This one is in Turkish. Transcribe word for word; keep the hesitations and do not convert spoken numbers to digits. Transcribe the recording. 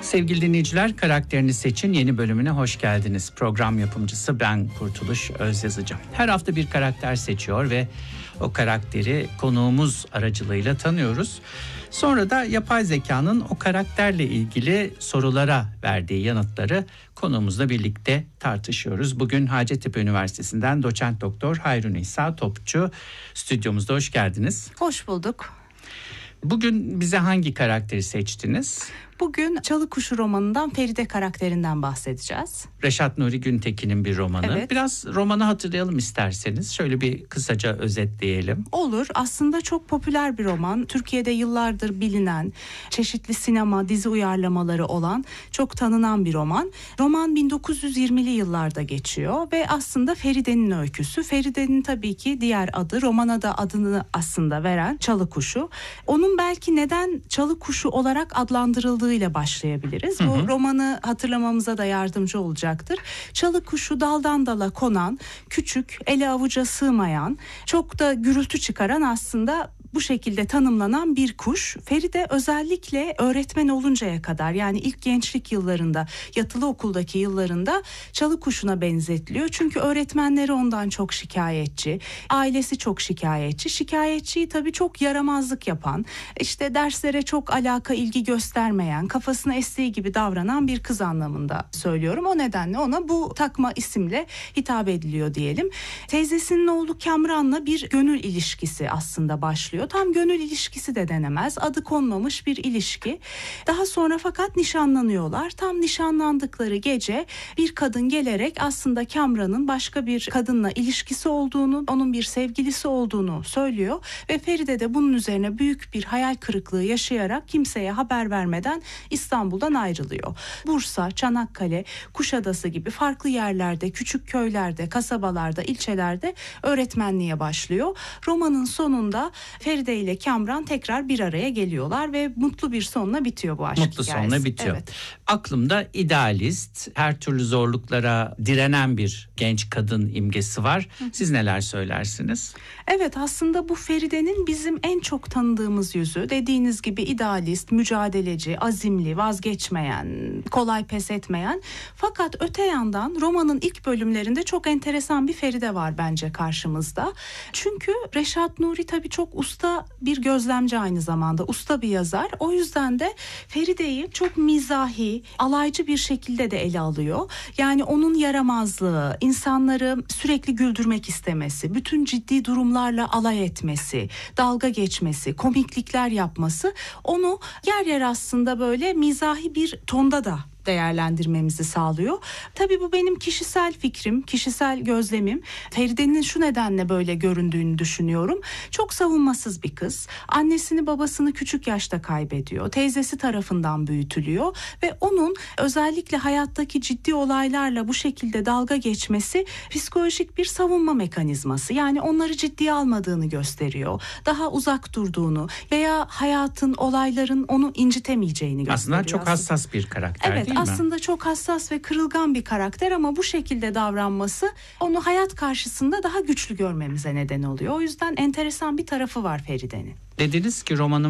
Sevgili dinleyiciler, Karakterini Seçin yeni bölümüne hoş geldiniz. Program yapımcısı ben Kurtuluş Özyazıcı. Her hafta bir karakter seçiyor ve o karakteri konuğumuz aracılığıyla tanıyoruz. Sonra da yapay zekanın o karakterle ilgili sorulara verdiği yanıtları konuğumuzla birlikte tartışıyoruz. Bugün Hacettepe Üniversitesi'nden doçent doktor Hayrunisa Topçu stüdyomuzda, hoş geldiniz. Hoş bulduk. Bugün bize hangi karakteri seçtiniz? Bugün Çalıkuşu romanından Feride karakterinden bahsedeceğiz. Reşat Nuri Güntekin'in bir romanı. Evet. Biraz romanı hatırlayalım isterseniz. Şöyle bir kısaca özetleyelim. Olur. Aslında çok popüler bir roman. Türkiye'de yıllardır bilinen, çeşitli sinema, dizi uyarlamaları olan, çok tanınan bir roman. Roman bin dokuz yüz yirmili yıllarda geçiyor ve aslında Feride'nin öyküsü. Feride'nin tabii ki diğer adı, romana da adını aslında veren Çalıkuşu. Onun belki neden Çalıkuşu olarak adlandırıldığı ile başlayabiliriz. Hı hı. Bu romanı hatırlamamıza da yardımcı olacaktır. Çalıkuşu daldan dala konan, küçük, ele avuca sığmayan, çok da gürültü çıkaran, aslında bu şekilde tanımlanan bir kuş. Feride özellikle öğretmen oluncaya kadar, yani ilk gençlik yıllarında, yatılı okuldaki yıllarında çalıkuşuna benzetiliyor. Çünkü öğretmenleri ondan çok şikayetçi, ailesi çok şikayetçi. Şikayetçiyi tabii çok yaramazlık yapan, işte derslere çok alaka, ilgi göstermeyen, kafasına estiği gibi davranan bir kız anlamında söylüyorum. O nedenle ona bu takma isimle hitap ediliyor diyelim. Teyzesinin oğlu Kamran'la bir gönül ilişkisi aslında başlıyor. Tam gönül ilişkisi de denemez. Adı konmamış bir ilişki. Daha sonra fakat nişanlanıyorlar. Tam nişanlandıkları gece bir kadın gelerek aslında Kamran'ın başka bir kadınla ilişkisi olduğunu, onun bir sevgilisi olduğunu söylüyor ve Feride de bunun üzerine büyük bir hayal kırıklığı yaşayarak kimseye haber vermeden İstanbul'dan ayrılıyor. Bursa, Çanakkale, Kuşadası gibi farklı yerlerde, küçük köylerde, kasabalarda, ilçelerde öğretmenliğe başlıyor. Romanın sonunda Feride ile Kamran tekrar bir araya geliyorlar ve mutlu bir sonla bitiyor bu aşk mutlu hikayesi. Mutlu sonla bitiyor. Evet. Aklımda idealist, her türlü zorluklara direnen bir genç kadın imgesi var. Siz neler söylersiniz? Evet, aslında bu Feride'nin bizim en çok tanıdığımız yüzü. Dediğiniz gibi idealist, mücadeleci, azimli, vazgeçmeyen, kolay pes etmeyen. Fakat öte yandan romanın ilk bölümlerinde çok enteresan bir Feride var bence karşımızda. Çünkü Reşat Nuri tabii çok usta bir gözlemci, aynı zamanda usta bir yazar. O yüzden de Feride'yi çok mizahi, alaycı bir şekilde de ele alıyor. Yani onun yaramazlığı, insanları sürekli güldürmek istemesi, bütün ciddi durumlarla alay etmesi, dalga geçmesi, komiklikler yapması onu yer yer aslında böyle mizahi bir tonda da değerlendirmemizi sağlıyor. Tabii bu benim kişisel fikrim, kişisel gözlemim. Feride'nin şu nedenle böyle göründüğünü düşünüyorum. Çok savunmasız bir kız. Annesini babasını küçük yaşta kaybediyor. Teyzesi tarafından büyütülüyor ve onun özellikle hayattaki ciddi olaylarla bu şekilde dalga geçmesi psikolojik bir savunma mekanizması. Yani onları ciddiye almadığını gösteriyor. Daha uzak durduğunu veya hayatın, olayların onu incitemeyeceğini gösteriyor. Aslında çok aslında. hassas bir karakter, evet, değil mi? Aslında çok hassas ve kırılgan bir karakter ama bu şekilde davranması onu hayat karşısında daha güçlü görmemize neden oluyor. O yüzden enteresan bir tarafı var Feride'nin. Dediniz ki romanın